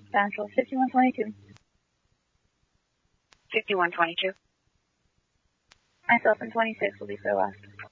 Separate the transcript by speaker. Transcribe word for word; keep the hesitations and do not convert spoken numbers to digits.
Speaker 1: Central, fifty-one twenty-two.
Speaker 2: fifty-one twenty-two.
Speaker 1: Myself and twenty-six will be for last.